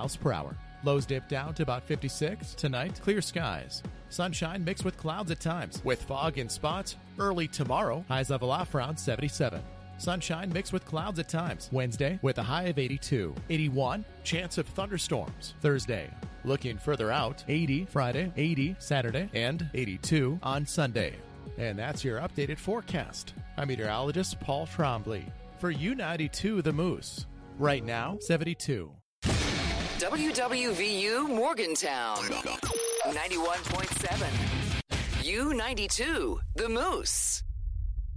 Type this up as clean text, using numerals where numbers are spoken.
miles per hour. Lows dip down to about 56. Tonight, clear skies. Sunshine mixed with clouds at times, with fog in spots. Early tomorrow, highs level off around 77. Sunshine mixed with clouds at times. Wednesday, with a high of 82. 81, chance of thunderstorms. Thursday, looking further out, 80 Friday, 80 Saturday, and 82 on Sunday. And that's your updated forecast. I'm meteorologist Paul Trombley for U92 The Moose. Right now, 72. WWVU Morgantown, 91.7. U92 The Moose.